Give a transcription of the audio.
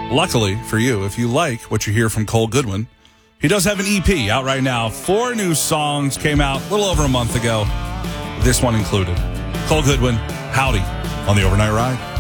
Luckily for you, if you like what you hear from Cole Goodwin, he does have an EP out right now. 4 new songs came out a little over a month ago. This one included. Cole Goodwin, Howdy, on the Overnight Ride.